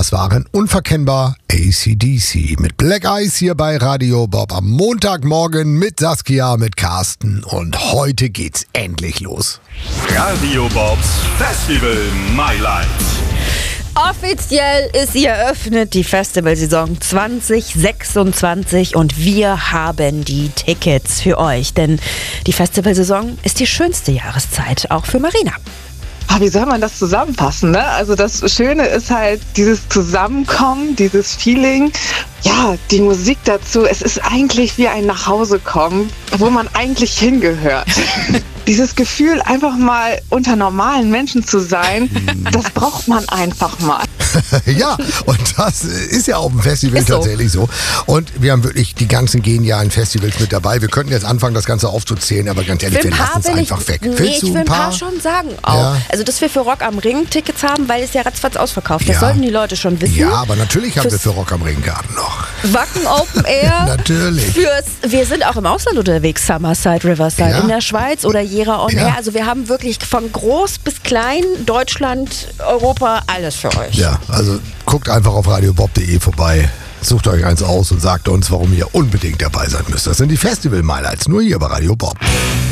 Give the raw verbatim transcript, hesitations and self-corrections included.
das waren unverkennbar A C D C mit Black Eyes hier bei Radio Bob am Montagmorgen mit Saskia, mit Carsten und heute geht's endlich los. Radio Bobs Festival Mailand. Offiziell ist sie eröffnet, die Festivalsaison zwanzig sechsundzwanzig und wir haben die Tickets für euch, denn die Festivalsaison ist die schönste Jahreszeit, auch für Marina. Ah, wie soll man das zusammenfassen, ne? Also das Schöne ist halt dieses Zusammenkommen, dieses Feeling, ja, die Musik dazu. Es ist eigentlich wie ein Nachhausekommen, wo man eigentlich hingehört. Dieses Gefühl, einfach mal unter normalen Menschen zu sein, das braucht man einfach mal. Ja, und das ist ja auf dem Festival so. tatsächlich so. Und wir haben wirklich die ganzen genialen Festivals mit dabei. Wir könnten jetzt anfangen, das Ganze aufzuzählen, aber ganz ehrlich, wir lassen es einfach weg. Nee, Willst ich du will ein paar? schon sagen auch. Ja. Also, dass wir für Rock am Ring Tickets haben, weil es ja ratzfatz ausverkauft. Das Ja. sollten die Leute schon wissen. Ja, aber natürlich haben Fürs wir für Rock am Ring Garten noch. Wacken Open Air. Natürlich. Fürs, wir sind auch im Ausland unterwegs, Summerside, Riverside, Ja. in der Schweiz oder Jera on Ja. Air. Also wir haben wirklich von groß bis klein, Deutschland, Europa, alles für euch. Ja, also guckt einfach auf radio bob punkt de vorbei. Sucht euch eins aus und sagt uns, warum ihr unbedingt dabei sein müsst. Das sind die Festival-Highlights, nur hier bei Radio Bob.